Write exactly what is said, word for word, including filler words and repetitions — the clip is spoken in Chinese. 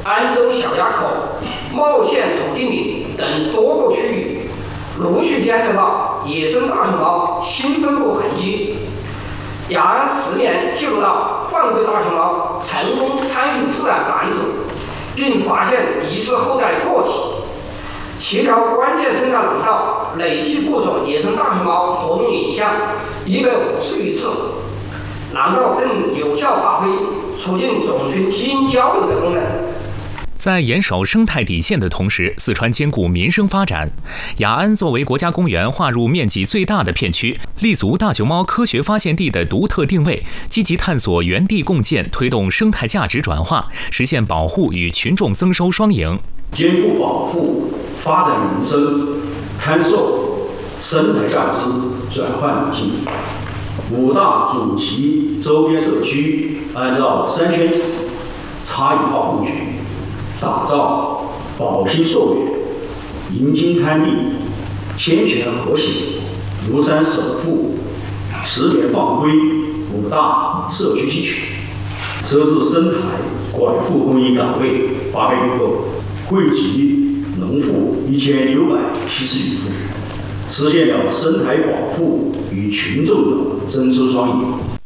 安州小垭口、茂县土地岭等多个区域，陆续监测到野生大熊猫新分布痕迹。雅安十年记录到放归大熊猫成功参与自然繁殖，并发现遗失后代个体。七条关键生态廊道累计捕捉野生大熊猫活动影像一百五十余次，廊道正有效发挥促进种群基因交流的功能。 在严守生态底线的同时，四川兼顾民生发展。雅安作为国家公园划入面积最大的片区，立足大熊猫科学发现地的独特定位，积极探索原地共建，推动生态价值转化，实现保护与群众增收双赢。 兼顾保护、发展民生、探索生态价值转换进程。五大主题周边社区按照三宣城、差异化布局，打造保心溯源、迎金滩地、天泉和谐、庐山守护、十年放归五大社区集群，设置生态管护公益岗位八百余个，惠及农户一千六百七十余户，实现了生态保护与群众的增收双赢。